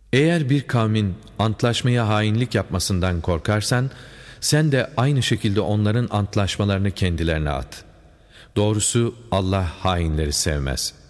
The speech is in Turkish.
Eğer bir kavmin antlaşmaya hainlik yapmasından korkarsan, sen de aynı şekilde onların antlaşmalarını kendilerine at. Doğrusu Allah hainleri sevmez.''